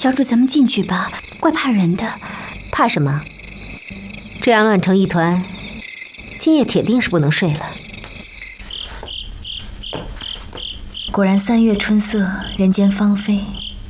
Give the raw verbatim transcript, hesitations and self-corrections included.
小主，咱们进去吧，怪怕人的。 怕什么？这样乱成一团，今夜铁定是不能睡了。 果然三月春色，人间芳菲。